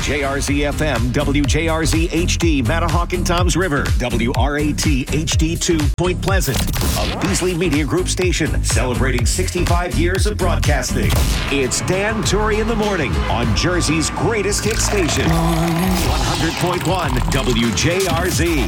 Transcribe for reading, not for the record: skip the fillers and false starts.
WJRZ FM, WJRZ HD, Matahawk Toms River, WRAT HD2, Point Pleasant, a Beasley Media Group station celebrating 65 years of broadcasting. It's Dan Torrey in the morning on Jersey's greatest hit station, 100.1 WJRZ.